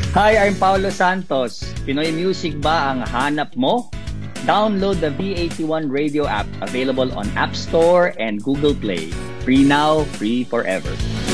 Hi, I'm Paulo Santos. Pinoy music ba ang hanap mo? Download the V81 radio app available on App Store and Google Play. Free now, free forever.